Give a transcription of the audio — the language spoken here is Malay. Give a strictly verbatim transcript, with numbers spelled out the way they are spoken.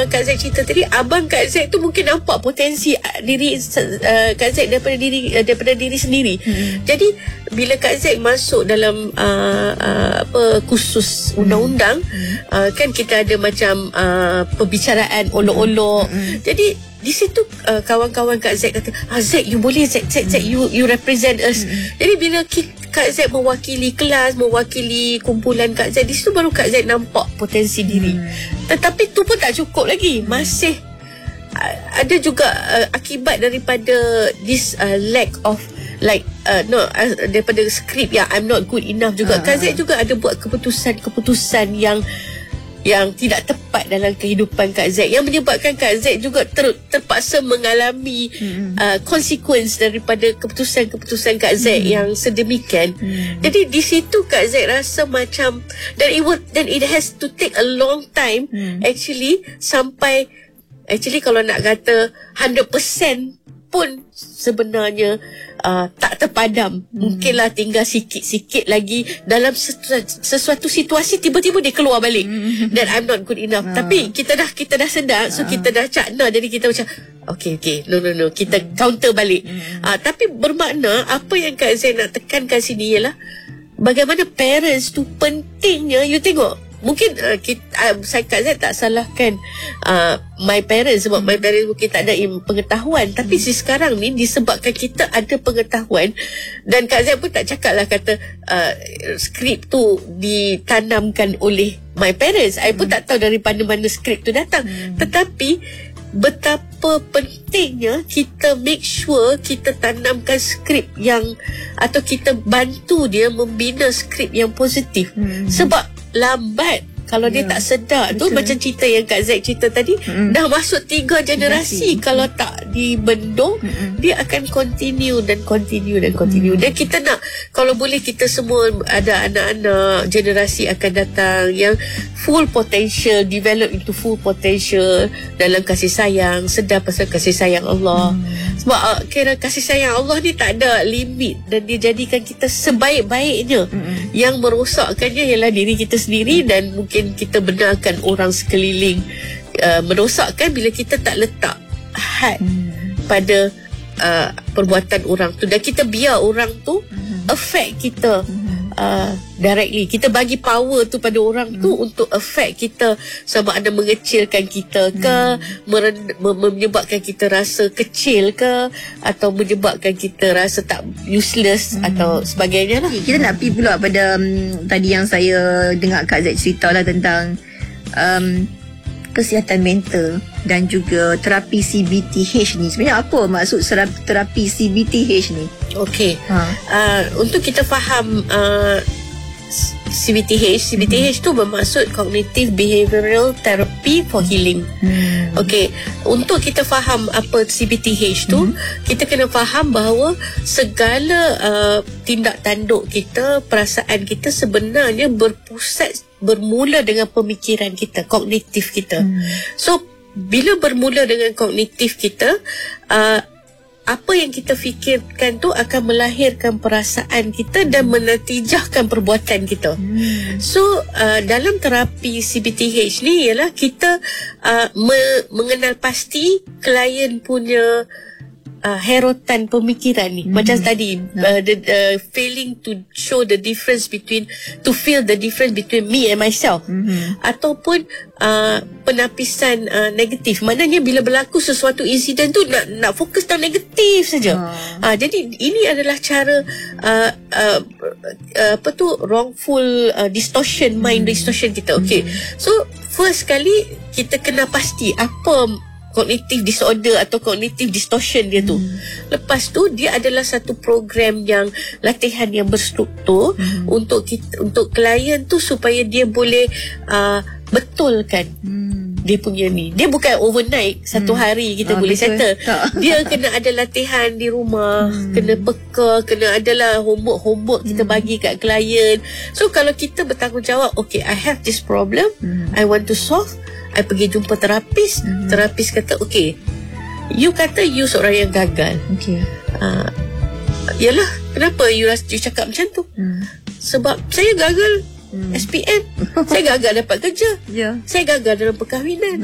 Kak Z cerita tadi, abang Kak Z tu mungkin nampak potensi uh, diri uh, Kak Z daripada diri uh, daripada diri sendiri. Hmm. Jadi bila Kak Z masuk dalam uh, uh, apa kursus undang-undang, hmm. uh, kan kita ada macam uh, perbicaraan olok-olok. Hmm. Jadi di situ uh, kawan-kawan Kak Z kata, ah, Z you boleh, Z Z Z you you represent us. Hmm. Jadi bila kita, Kak Z mewakili kelas, mewakili kumpulan Kak Z, di situ baru Kak Z nampak potensi diri. Hmm. Tetapi tu pun tak cukup lagi. Masih uh, ada juga uh, akibat daripada this uh, lack of like uh, no uh, daripada skrip yang I'm not good enough juga. Uh, Kak Z juga ada buat keputusan-keputusan yang yang tidak tepat dalam kehidupan Kak Z, yang menyebabkan Kak Z juga ter, terpaksa mengalami hmm. uh, consequence daripada keputusan-keputusan Kak Z hmm. yang sedemikian. Hmm. Jadi di situ Kak Z rasa macam, dan it would, dan it has to take a long time hmm. actually sampai actually kalau nak kata one hundred percent pun sebenarnya uh, tak terpadam. Hmm. Mungkinlah tinggal sikit-sikit lagi dalam sesuatu, sesuatu situasi tiba-tiba dia keluar balik. Hmm. Dan I'm not good enough. Uh. Tapi kita dah kita dah sedar, so uh. kita dah cakna, jadi kita macam okay, okay, no, no, no, kita hmm. counter balik. Hmm. Uh, tapi bermakna apa yang Kak Z nak tekankan sini ialah bagaimana parents tu pentingnya. You tengok, mungkin uh, kita, uh, saya Kak Z tak salahkan uh, my parents, sebab hmm. my parents mungkin tak ada pengetahuan. Tapi hmm. si sekarang ni disebabkan kita ada pengetahuan, dan Kak Z pun tak cakap lah kata uh, skrip tu ditanamkan oleh my parents. I pun hmm. tak tahu dari mana-mana skrip tu datang. Hmm. Tetapi betapa pentingnya kita make sure kita tanamkan skrip yang, atau kita bantu dia membina skrip yang positif. Hmm. Sebab lambat kalau dia yeah. tak sedar. Betul. Tu macam cerita yang Kak Z cerita tadi, mm. dah masuk tiga generasi. Mm. Kalau tak dibendung, mm. dia akan continue dan continue dan continue. Mm. Dan kita nak, kalau boleh kita semua ada anak-anak generasi akan datang yang full potential, develop into full potential dalam kasih sayang, sedar pasal kasih sayang Allah. Mm. Sebab uh, kira kasih sayang Allah ni tak ada limit, dan dia jadikan kita sebaik-baiknya. Mm. Yang merosakkannya ialah diri kita sendiri, dan mungkin kita benarkan orang sekeliling. Uh, merosakkan bila kita tak letak had hmm. pada uh, perbuatan orang tu, dan kita biar orang tu hmm. affect kita hmm. uh, directly. Kita bagi power tu pada orang hmm. tu untuk affect kita, sama ada mengecilkan kita ke, hmm. meren- menyebabkan kita rasa kecil ke, atau menyebabkan kita rasa tak useless hmm. atau sebagainya lah. Kita nak pergi pula pada um, tadi yang saya dengar Kak Z cerita lah tentang um, kesihatan mental dan juga terapi C B T H ni. Sebenarnya apa maksud terapi C B T H ni? Okey. Ha. Uh, untuk kita faham uh, C B T H, C B T H hmm. tu bermaksud Cognitive Behavioral Therapy for Healing. Hmm. Okey, untuk kita faham apa C B T H tu, hmm. kita kena faham bahawa segala uh, tindak tanduk kita, perasaan kita sebenarnya berpusat, bermula dengan pemikiran kita, kognitif kita. Hmm. So, bila bermula dengan kognitif kita, uh, apa yang kita fikirkan tu akan melahirkan perasaan kita dan menatijahkan perbuatan kita. Hmm. So, uh, dalam terapi C B T H ni ialah kita uh, me- mengenal pasti klien punya Uh, herotan pemikiran ni. Hmm. Macam tadi, uh, the, uh, failing to show the difference between, to feel the difference between me and myself. Hmm. Ataupun uh, penapisan uh, negatif. Maknanya bila berlaku sesuatu insiden tu nak nak fokus dalam negatif saja. Hmm. Uh, jadi ini adalah cara uh, uh, uh, apa tu, wrongful uh, distortion, mind hmm. distortion kita. Okay. Hmm. So first kali kita kena pasti apa cognitive disorder atau cognitive distortion dia tu. Hmm. Lepas tu dia adalah satu program yang latihan yang berstruktur hmm. untuk kita, untuk klien tu, supaya dia boleh uh, betulkan hmm. dia punya ni. Dia bukan overnight satu hmm. hari kita ah, boleh betul. settle. Tak. Dia kena ada latihan di rumah, hmm. kena peka, kena adalah homework-homework hmm. kita bagi kat klien. So kalau kita bertanggungjawab, okay, I have this problem, hmm. I want to solve, I pergi jumpa terapis. Mm-hmm. Terapis kata, okay, you kata you seorang yang gagal. Okay. Uh, yalah, kenapa you, you cakap macam tu? Mm. Sebab saya gagal mm. S P M. Saya gagal dapat kerja. Yeah. Saya gagal dalam perkahwinan.